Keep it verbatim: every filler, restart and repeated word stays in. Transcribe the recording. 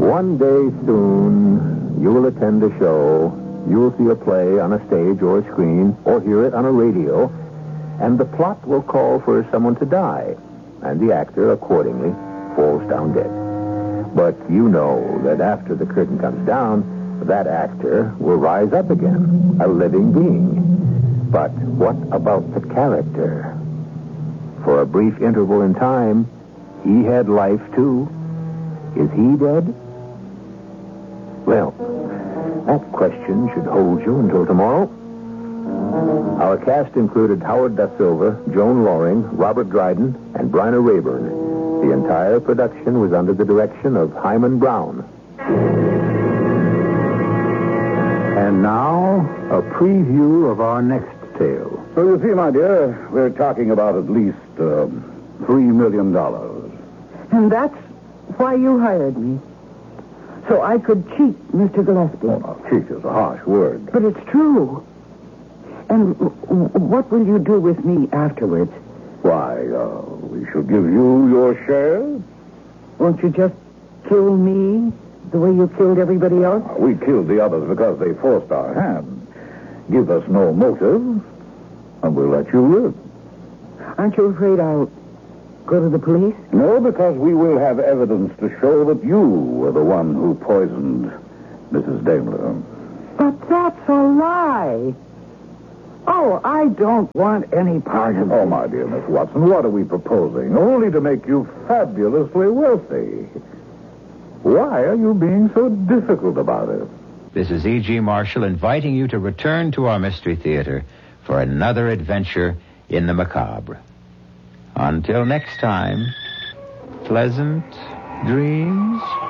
One day soon, you will attend a show. You will see a play on a stage or a screen, or hear it on a radio, and the plot will call for someone to die, and the actor, accordingly, falls down dead. But you know that after the curtain comes down, that actor will rise up again, a living being. But what about the character? For a brief interval in time, he had life, too. Is he dead? Well, that question should hold you until tomorrow. Our cast included Howard Da Silva, Joan Loring, Robert Dryden, and Bryna Rayburn. The entire production was under the direction of Hyman Brown. And now, a preview of our next tale. So you see, my dear, we're talking about at least um, three million dollars. And that's why you hired me. So I could cheat Mister Gillespie. Oh, now, cheat is a harsh word. But it's true. And w- what will you do with me afterwards? Why, uh, we shall give you your share. Won't you just kill me the way you killed everybody else? We killed the others because they forced our hand. Give us no motive, and we'll let you live. Aren't you afraid I'll go to the police? No, because we will have evidence to show that you were the one who poisoned Missus Daimler. But that's a lie. Oh, I don't want any part of it. Oh, my dear Miss Watson, what are we proposing? Only to make you fabulously wealthy. Why are you being so difficult about it? This is E G. Marshall inviting you to return to our Mystery Theater for another adventure in the macabre. Until next time, pleasant dreams.